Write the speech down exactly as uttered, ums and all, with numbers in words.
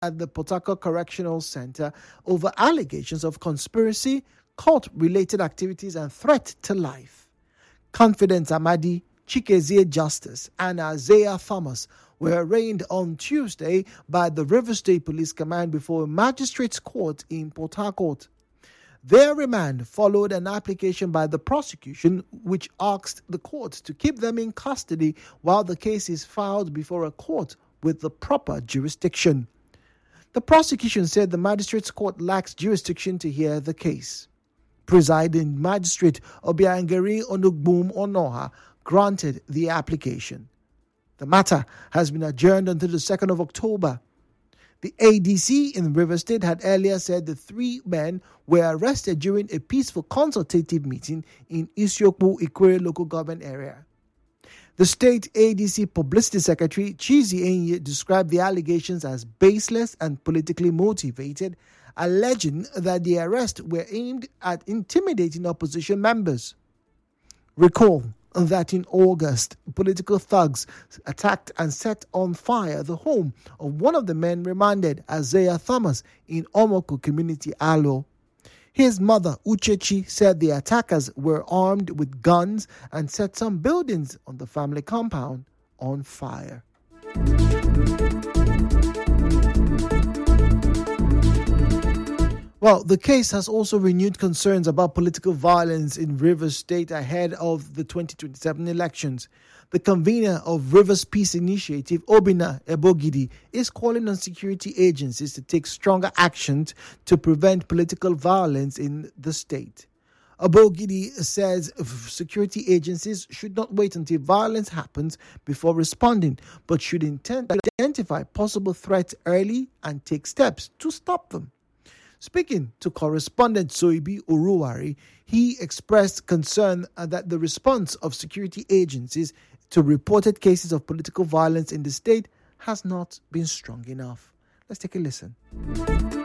at the Port Harcourt Correctional Center over allegations of conspiracy, cult-related activities, and threat to life. Confidence Amadi, Chikezie Justice, and Isaiah Thomas were arraigned on Tuesday by the Rivers State Police Command before a magistrate's court in Port Harcourt. Their remand followed an application by the prosecution which asked the court to keep them in custody while the case is filed before a court with the proper jurisdiction. The prosecution said the magistrate's court lacks jurisdiction to hear the case. Presiding Magistrate Obiangeri Onugbum Onoha granted the application. The matter has been adjourned until the second of October. The A D C in Rivers State had earlier said the three men were arrested during a peaceful consultative meeting in Isiokpu Ikwerre local government area. The state A D C publicity secretary Chizi Enye described the allegations as baseless and politically motivated, alleging that the arrests were aimed at intimidating opposition members. Recall that in August, political thugs attacked and set on fire the home of one of the men remanded, Isaiah Thomas, in Omoko Community, Alo. His mother, Uchechi, said the attackers were armed with guns and set some buildings on the family compound on fire. Well, the case has also renewed concerns about political violence in Rivers State ahead of the twenty twenty-seven elections. The convener of Rivers Peace Initiative, Obinna Ebogidi, is calling on security agencies to take stronger actions to prevent political violence in the state. Ebogidi says security agencies should not wait until violence happens before responding, but should intend identify possible threats early and take steps to stop them. Speaking to correspondent Soibi Uruwari, he expressed concern that the response of security agencies to reported cases of political violence in the state has not been strong enough. Let's take a listen.